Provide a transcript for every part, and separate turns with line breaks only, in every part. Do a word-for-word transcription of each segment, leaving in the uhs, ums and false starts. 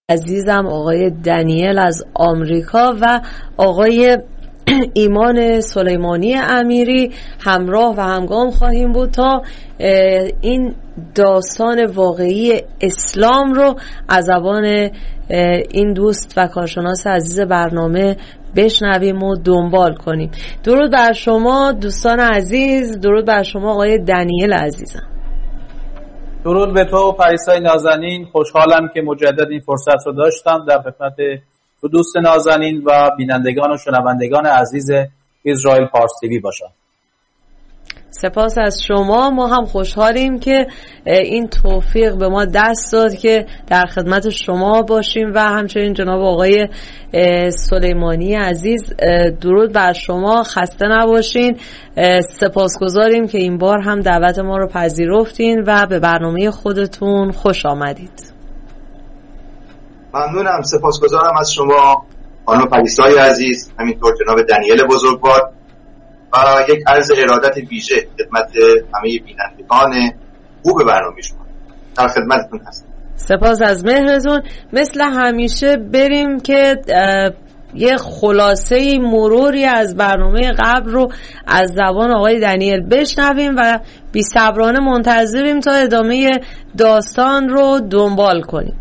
عزیزم آقای دنیل از آمریکا و آقای ایمان سلیمانی امیری همراه و همگام خواهیم بود تا این داستان واقعی اسلام رو از زبان این دوست و کارشناس عزیز برنامه بشنویم و دنبال کنیم. درود بر شما دوستان عزیز، درود بر شما آقای دنیل عزیزم.
درود به تو پریسای نازنین، خوشحالم که مجدد این فرصت رو داشتم در خدمت دو دوست نازنین و بینندگان و شنوندگان عزیز اسرائیل پارس تیوی باشم.
سپاس از شما. ما هم خوشحالیم که این توفیق به ما دست داد که در خدمت شما باشیم و همچنین جناب آقای سلیمانی عزیز درود بر شما، خسته نباشین. سپاسگزاریم که این بار هم دعوت ما رو پذیرفتین و به برنامه خودتون خوش آمدید.
ممنونم، سپاسگزارم از شما خانم پریسای عزیز، همینطور جناب دنیل بزرگوار و یک عرض ارادت ویژه خدمت همه بینندگان خوب برنامه شما. در خدمتتون هستم.
سپاس از مهرتون. مثل همیشه بریم که یه خلاصه مروری از برنامه قبل رو از زبان آقای دنیل بشنویم و بی‌صبرانه منتظریم تا ادامه داستان رو دنبال کنیم.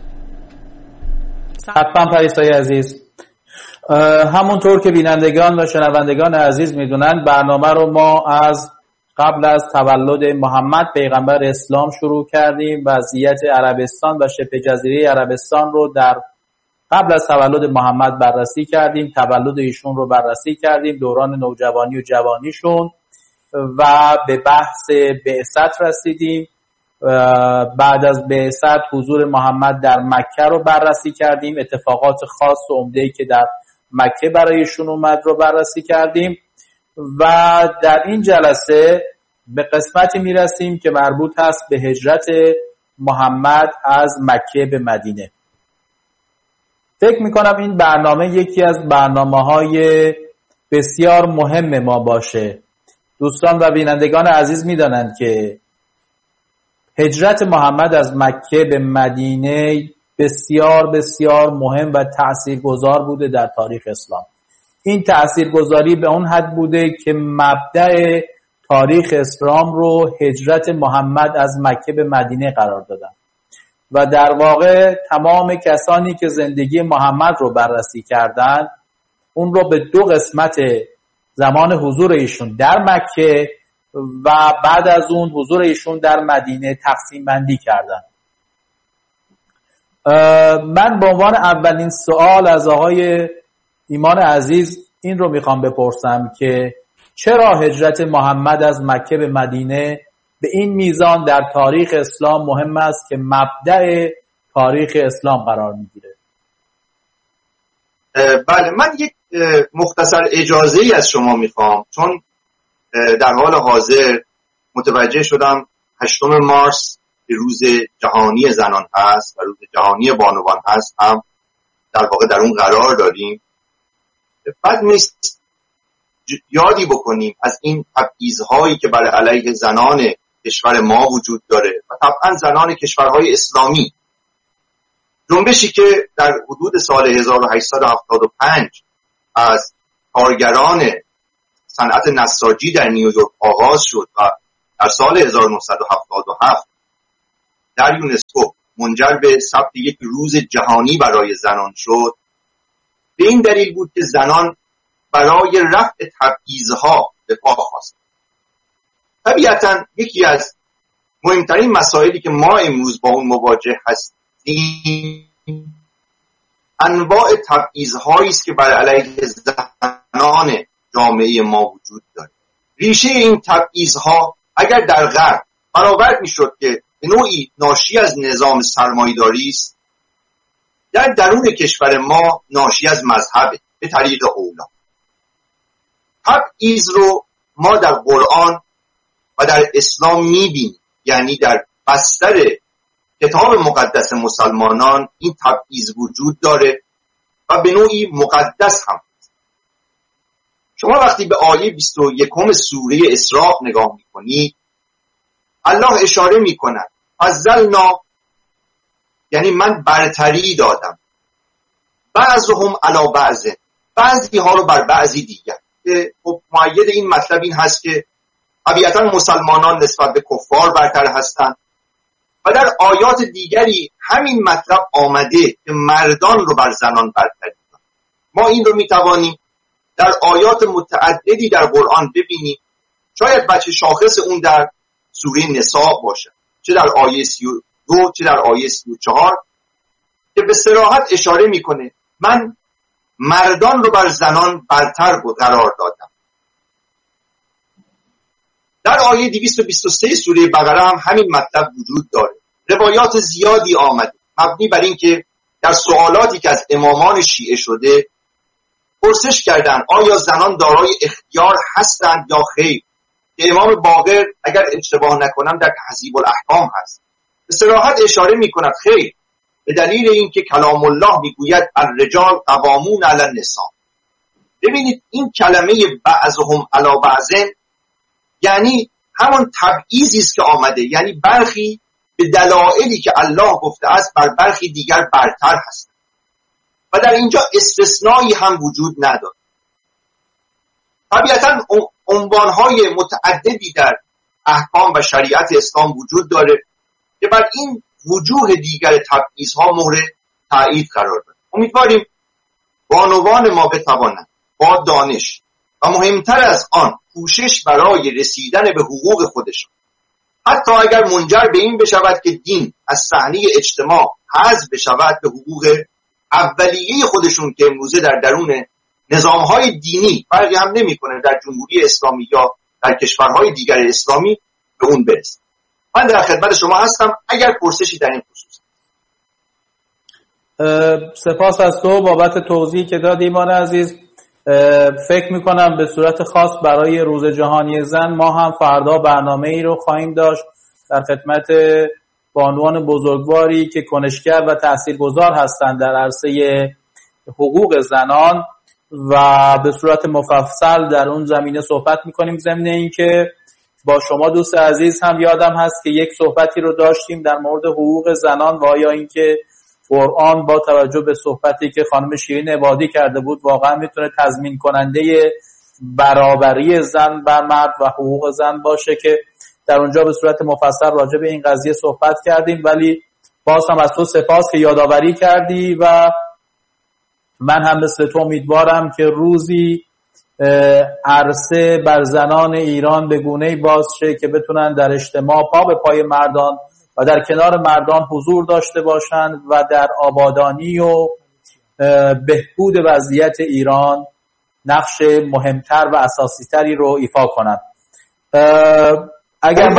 حتما پریسای عزیز، همونطور که بینندگان و شنوندگان عزیز میدونن برنامه رو ما از قبل از تولد محمد پیغمبر اسلام شروع کردیم. وضعیت عربستان و شبه جزیره عربستان رو در قبل از تولد محمد بررسی کردیم، تولد ایشون رو بررسی کردیم، دوران نوجوانی و جوانیشون و به بحث بعثت رسیدیم. بعد از بعثت حضور محمد در مکه رو بررسی کردیم، اتفاقات خاص و عمده‌ای که در مکه برایشون اومد رو بررسی کردیم و در این جلسه به قسمتی میرسیم که مربوط هست به هجرت محمد از مکه به مدینه. فکر میکنم این برنامه یکی از برنامه‌های بسیار مهم ما باشه. دوستان و بینندگان عزیز میدانند که هجرت محمد از مکه به مدینه بسیار بسیار مهم و تاثیرگذار بوده در تاریخ اسلام. این تاثیرگذاری به اون حد بوده که مبدأ تاریخ اسلام رو هجرت محمد از مکه به مدینه قرار دادن و در واقع تمام کسانی که زندگی محمد رو بررسی کردند اون رو به دو قسمت زمان حضور ایشون در مکه و بعد از اون حضور ایشون در مدینه تقسیم بندی کردن. من به عنوان اولین سوال از آقای ایمان عزیز این رو میخوام بپرسم که چرا هجرت محمد از مکه به مدینه به این میزان در تاریخ اسلام مهم است که مبدأ تاریخ اسلام قرار میگیره؟
بله، من یک مختصر اجازه ای از شما میخوام، چون در حال حاضر متوجه شدم هشتم مارس که روز جهانی زنان هست و روز جهانی بانوان هست، هم در واقع در اون قرار داریم. بد نیست یادی بکنیم از این تبعیض‌هایی که بر علیه زنان کشور ما وجود داره و طبعا زنان کشورهای اسلامی. جنبشی که در حدود سال هزار و هشتصد و هفتاد و پنج از کارگران صنعت نساجی در نیویورک آغاز شد و در سال هزار و نهصد و هفتاد و هفت در یونسکو منجر به ثبت یک روز جهانی برای زنان شد، به این دلیل بود که زنان برای رفع تبعیض‌ها به پا خواستند. طبیعتاً یکی از مهمترین مسائلی که ما امروز با اون مواجه هستیم انواع تبعیض‌هایی است که بر علیه زنان جامعه ما وجود داره. ریشه این تبعیض‌ها اگر در غرب برآورد می‌شد که به نوعی ناشی از نظام سرمایه‌داری است، در درون کشور ما ناشی از مذهب به طریق اولا. تبعیض رو ما در قرآن و در اسلام می‌بینیم، یعنی در بستر کتاب مقدس مسلمانان این تبعیض وجود داره و به نوعی مقدس هم. شما وقتی به آیه بیست و یکم سوره اسراء نگاه میکنید، الله اشاره میکند فضلنا یعنی من برتری دادم، بعضهم علی بعض، بعضی ها رو بر بعضی دیگر. خب مؤید این مطلب این هست که طبیعتا مسلمانان نسبت به کفار برتر هستند و در آیات دیگری همین مطلب آمده که مردان رو بر زنان برتر دادن. ما این رو میتوانیم در آیات متعددی در قرآن ببینیم، شاید بچه شاخص اون در سوره نساء باشه، چه در آیه سی و دو چه در آیه سی و چهار، که به صراحت اشاره میکنه من مردان رو بر زنان برتر قرار دادم. در آیه دویست و بیست و سه سوره بقره هم همین مطلب وجود داره. روایات زیادی آمده مبنی بر این که در سوالاتی که از امامان شیعه شده پرسش کردن آیا زنان دارای اختیار هستند یا خیر، که امام باقر اگر اشتباه نکنم در تهذیب الاحکام هست به صراحت اشاره میکند خیر، به دلیل اینکه کلام الله میگوید الرجال قوامون علی النساء. ببینید این کلمه بعضهم علی بعض یعنی همون تبعیضی است که آمده، یعنی برخی به دلایلی که الله گفته است بر برخی دیگر برتر هست و در اینجا استثنایی هم وجود نداره. طبیعتا عنوانهای متعددی در احکام و شریعت اسلام وجود داره که بر این وجوه دیگر تبعیض‌ها مهر تایید قرار داد. امیدواریم بانوان ما بتوانند با دانش و مهمتر از آن کوشش برای رسیدن به حقوق خودشان، حتی اگر منجر به این بشود که دین از صحنه اجتماع حذف بشود، به حقوق اولیه خودشون که امروزه در درون نظام‌های دینی فرقی هم نمی‌کنه در جمهوری اسلامی یا در کشورهای دیگر اسلامی، به اون برسه. من در خدمت شما هستم اگر پرسشی در این خصوص.
سپاس از تو بابت توضیحی که دادی ایمان عزیز. فکر میکنم به صورت خاص برای روز جهانی زن ما هم فردا برنامه ای رو خواهیم داشت در خدمت بانوان بزرگواری که کنشگر و تاثیرگذار هستند در عرصه حقوق زنان و به صورت مفصل در اون زمینه صحبت میکنیم. ضمن این که با شما دوست عزیز هم یادم هست که یک صحبتی رو داشتیم در مورد حقوق زنان و آیا اینکه قرآن با توجه به صحبتی که خانم شیرین عبادی کرده بود واقعا میتونه تضمین کننده برابری زن و مرد و حقوق زن باشه، که در اونجا به صورت مفصل راجع به این قضیه صحبت کردیم. ولی باز هم از تو سپاس که یادآوری کردی و من هم مثل تو امیدوارم که روزی عرصه بر زنان ایران به گونه‌ای باز شه که بتونن در اجتماع پا به پای مردان و در کنار مردان حضور داشته باشند و در آبادانی و بهبود وضعیت ایران نقش مهمتر و اساسی‌تری رو ایفا کنند. اگر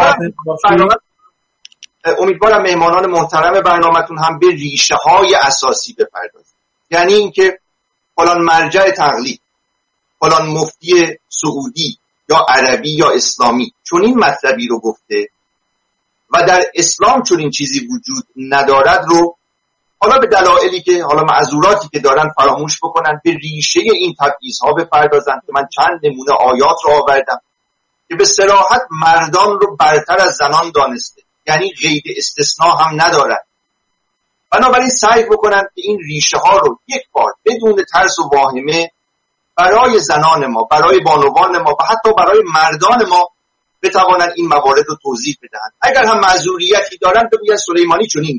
امیدوارم مهمانان محترم برنامه‌تون هم به ریشه های اساسی بپردازید، یعنی اینکه فلان مرجع تقلید، فلان مفتی سعودی یا عربی یا اسلامی چون این مطلبی رو گفته و در اسلام چون این چیزی وجود ندارد رو حالا به دلایلی که حالا معذوراتی که دارن فراموش بکنن، به ریشه این تبعیض‌ها بپردازن که من چند نمونه آیات رو آوردم که به صراحت مردان رو برتر از زنان دانسته، یعنی قید استثناء هم ندارن. بنابراین سعی بکنن که این ریشه ها رو یک بار بدون ترس و واهمه برای زنان ما، برای بانوان ما و حتی برای مردان ما بتوانند این موارد رو توضیح بدهند. اگر هم معذوریتی دارن بگوین سلیمانی چنین